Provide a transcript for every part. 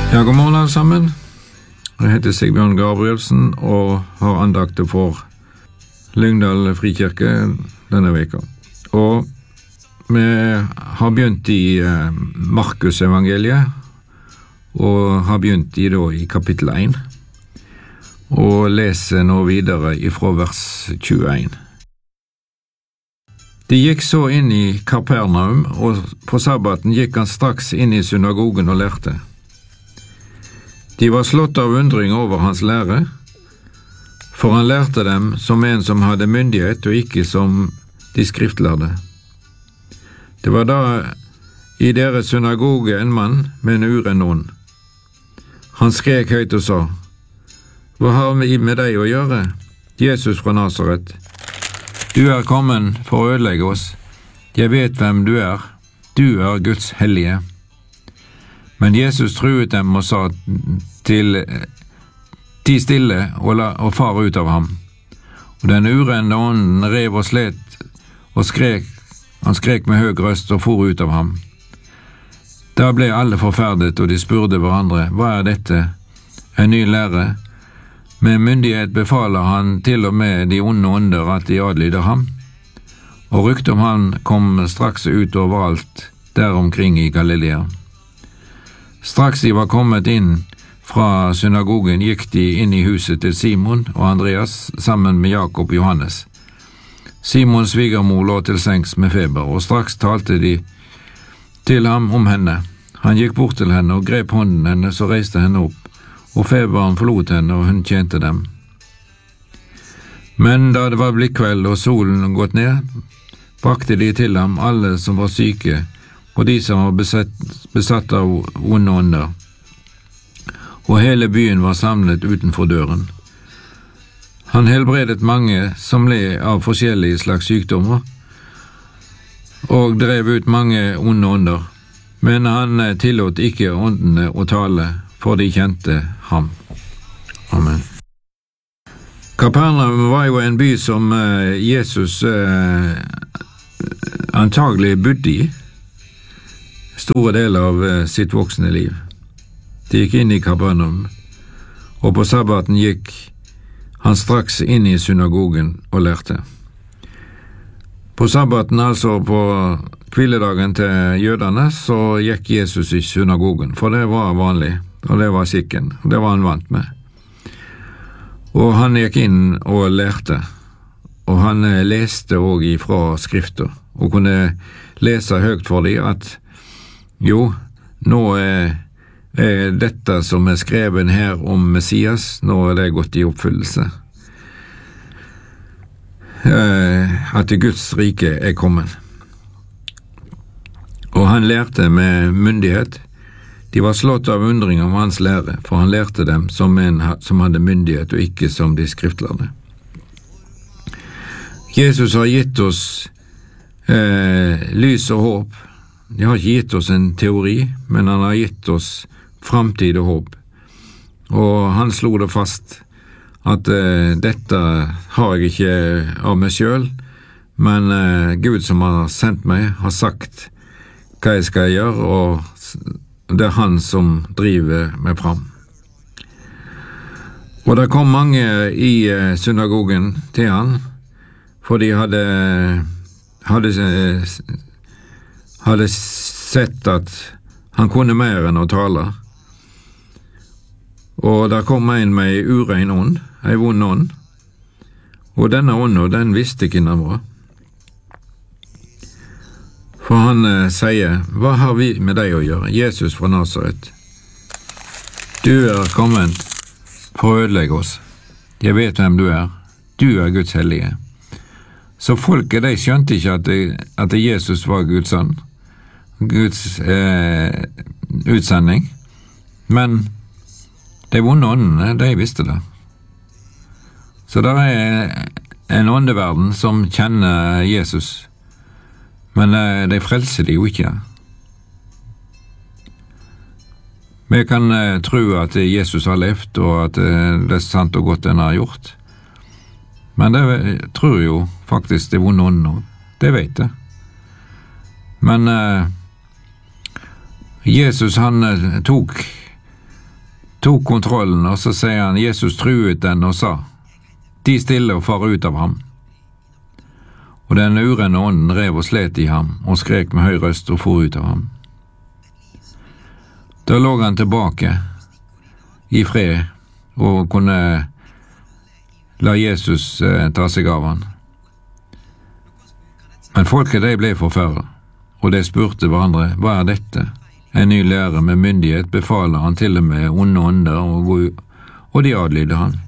Ja, god morgen alle sammen. Jeg heter Sigbjørn Gabrielsen og har andakter for Lyngdal Frikirke denne veka. Og vi har begynt i Markus evangeliet, og har begynt i kapittel 1, og leser nå videre ifra vers 21. De gikk så inn i Kapernaum, og på sabbaten gikk han straks inn i synagogen og lærte. De var slått av undring over hans lære, for han lærte dem som en som hadde myndighet og ikke som de skriftlærde. Det var da i deres synagoge en mann med en uren ånd. Han skrek høyt og sa, «Hva har vi med deg å gjøre, Jesus fra Nazaret? Du er kommet for å ødelegge oss. Jeg vet hvem du er Guds hellige.» Men Jesus truet dem og sa til ti stille og far ut av ham. Og den urene ånden rev og slet og skrek. Han skrek med høy røst og for ut av ham. Da ble alle forferdet, og de spurte hverandre, «Hva er dette? En ny lære?» Med myndighet befaler han til og med de onde ånder at de adlyder ham. Og ryktet om han kom straks ut overalt der omkring i Galilea. Straks de var kommet inn fra synagogen, gikk de inn i huset til Simon og Andreas sammen med Jakob og Johannes. Simons svigermor lå til sengs med feber, og straks talte de til ham om henne. Han gikk bort til henne og grep hånden hennes og reiste henne opp, og feberen forlot henne, og hun tjente dem. Men da det var blitt kveld og solen gått ned, brakte de til ham alle som var syke, og de som var besatt av onde ånder. Og hele byen var samlet utenfor døren. Han helbredet mange som led av forskjellige slags sykdommer, og drev ut mange onde ånder, men han tillot ikke åndene å tale, for de kjente ham. Amen. Kapernaum var jo en by som Jesus antagelig bodde i, store deler av sitt voksne liv. De gikk inn i Kapernaum, og på sabbaten gikk han straks inn i synagogen og lærte. På sabbaten, altså på hviledagen til jødene, så gikk Jesus i synagogen, for det var vanlig, og det var skikken, og det var han vant med. Og han gikk inn og lærte, og han leste også ifra skrifter, og kunne lese høyt for dem at jo, nå er dette som er skrevet her om Messias, nå er det gått i oppfyllelse. At Guds rike er kommet. Og han lærte med myndighet. De var slått av undring om hans lære, for han lærte dem som en som hadde myndighet, og ikke som de skriftlærde. Jesus har gitt oss lys og håp. De har ikke gitt oss en teori, men han har gitt oss framtid og håp. Og han slo det fast at dette har jeg ikke av meg selv, men Gud som har sendt meg har sagt hva jeg skal gjøre, og det er han som driver meg fram. Og det kom mange i synagogen til han, for de hadde sett at han kunne mer enn å tale. Og der kom en med urein ånd, en vond ånd, og denne ånden, den visste ikke hvem var. For han sier, «Hva har vi med deg å gjøre, Jesus fra Nazaret? Du er kommet for å ødelegge oss. Jeg vet hvem du er Guds hellige.» Så folket, de skjønte ikke at Jesus var Guds sønn, Guds utsending, men de vonde åndene, de visste det. Så det er en åndeverden som kjenner Jesus, men de frelser de jo ikke. Vi kan tro at Jesus har levd, og at det er sant og godt den har gjort, men det tror jo faktisk det vonde ånden, det vet det. Men Jesus han tok tok kontrollen, og så sier han, Jesus truet den og sa, «Ti stille og far ut av ham.» Og den urene ånden rev og slet i ham, og skrek med høy røst og for ut av ham. Da lå han tilbake i fred, og kunne la Jesus ta seg av han. Men folket de ble forferdet, og de spurte hverandre, «Hva er dette?» En ny lærer med myndighet befaler han til og med onde ånder, og de adlyder han.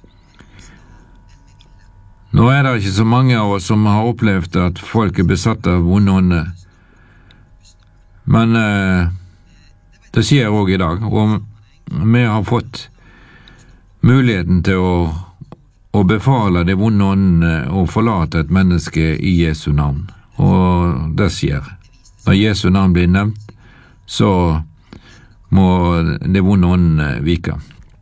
Nå er det ikke så mange av oss som har opplevd at folk er besatt av onde ånder, men det skjer også i dag, og vi har fått muligheten til å befale de vonde åndene og forlate et menneske i Jesu navn, og det skjer. Når Jesu navn blir nevnt, så må de vonde åndene vike.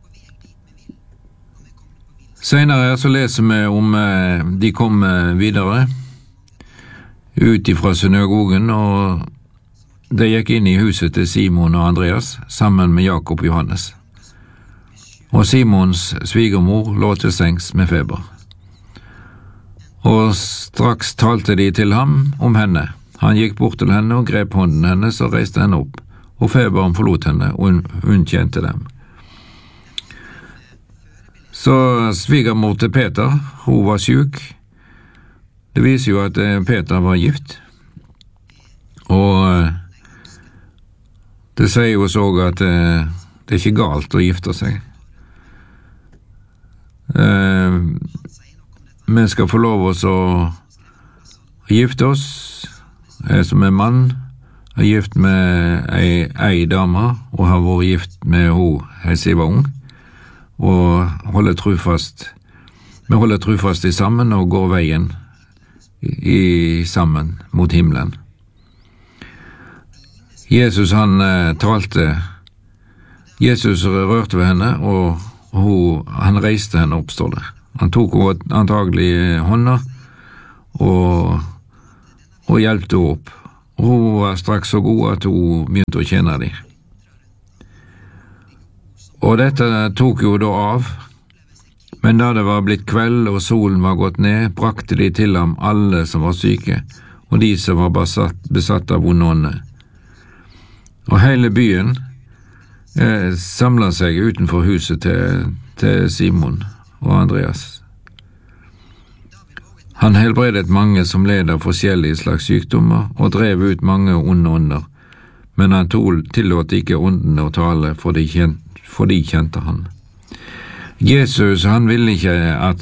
Senere så leser vi om de kom videre ut fra synagogen, og de gikk inn i huset til Simon og Andreas sammen med Jakob og Johannes. Og Simons svigermor lå til sengs med feber. Og straks talte de til ham om henne. Han gikk bort til henne og grep hånden hennes og reiste henne opp, og feberen forlot henne, og hun kjente dem. Så svigermor til Peter, hun var syk. Det viser jo at Peter var gift, og det sier jo også at det er ikke galt å gifte seg. Vi skal få lov oss å gifte oss. Jeg som er mann er gift med ei dame, og har vært gift med henne helt siden jeg var ung, og vi holder trufast i sammen og går veien sammen mot himmelen. Jesus han talte, Jesus rørte ved henne, og han reiste henne opp, står det. Han tok henne antagelig hånda, og hjelpte henne opp. Hun var straks så god at hun begynte å tjene dem. Og dette tok jo da av, men da det var blitt kveld og solen var gått ned, brakte de til ham alle som var syke, og de som var besatt av vonde ånder. Og hele byen samlet seg utenfor huset til Simon og Andreas. Han helbredet mange som led av forskjellige slags sykdommer og drev ut mange onde ånder, men han tillot ikke åndene å tale, for de kjente han. Jesus, han ville ikke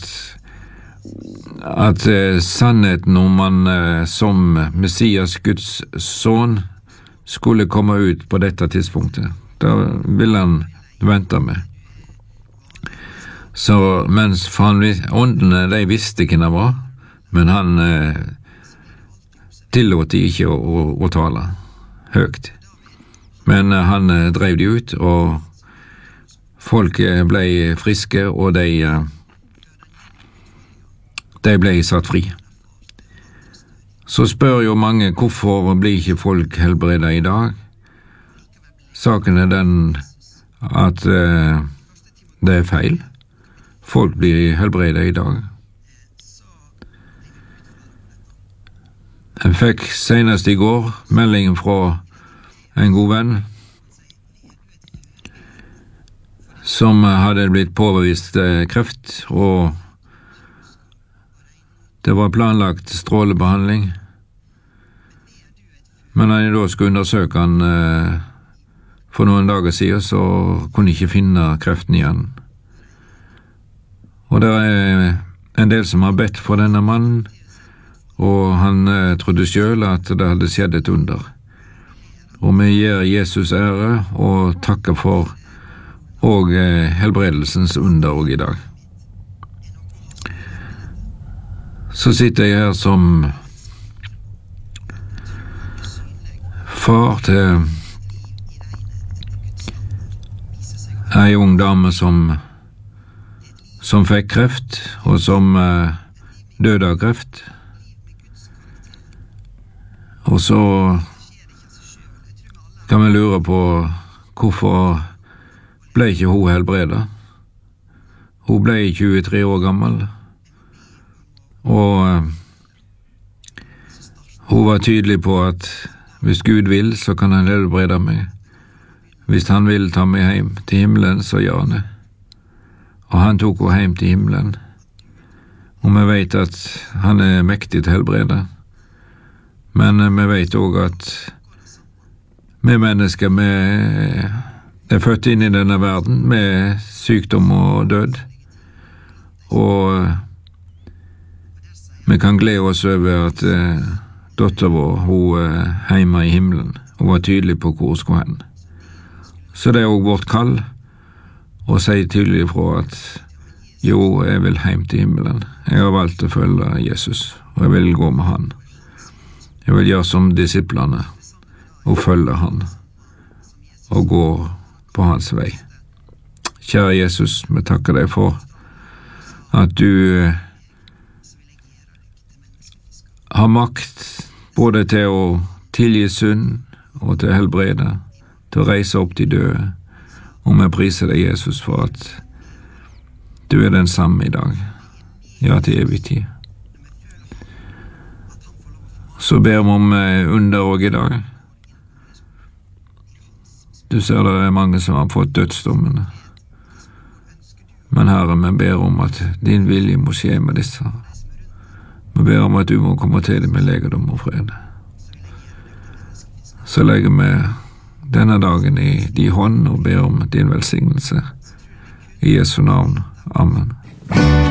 at sannheten om han som Messias, Guds sønn, skulle komme ut på dette tidspunktet. Da ville han vente med. Så mens åndene, de visste hvem det var, men han tillot de ikke å tale høyt. Men han drev de ut, og folk ble friske, og de ble satt fri. Så spør jo mange, hvorfor blir ikke folk helbredet i dag? Saken er den at det er feil. Folk blir helbredet i dag. Jeg fikk senest i går meldingen fra en god venn som hadde blitt påvist kreft, og det var planlagt strålebehandling, men når jeg da skulle undersøke han for noen dager siden, så kunne jeg ikke finne kreften igjen. Og det er en del som har bedt for denne mannen, og han trodde selv at det hadde skjedd et under. Og vi gir Jesus ære og takker for og helbredelsens under også i dag. Så sitter jeg her som far til ei ung dame som fikk kreft, og som døde av kreft. Og så kan vi lure på hvorfor ble ikke hun helbredet. Hun ble 23 år gammel, og hun var tydelig på at hvis Gud vil, så kan han helbrede meg. Hvis han vil ta meg hjem til himmelen, så gjør han det. Og han tok henne hjem til himmelen. Og vi vet at han mektig til helbrede. Men vi vet også at vi mennesker vi født inn i denne verden med sykdom og død. Og vi kan glede oss over at datteren vår, hun hjemme i himmelen. Hun var tydelig på hvor hun skulle hen. Så det også vårt kall å si tydelig fra at jo, jeg vil hjem til himmelen. Jeg har valgt å følge Jesus, og jeg vil gå med han. Jeg vil gjøre som disiplene, og følge han, og gå på hans vei. Kjære Jesus, vi takker deg for at du har makt både til å tilgi synd og til å helbrede, til å reise opp de døde, og vi priser deg, Jesus, for at du den samme i dag, ja, til evig tid. Så ber vi om under også i dag. Du ser det mange som har fått dødsdommen. Men Herre, vi ber om at din vilje må skje med disse. Vi ber om at du må komme til dem med legedom og fred. Så legger vi denne dagen i din hånd og ber om din velsignelse. I Jesu navn. Amen.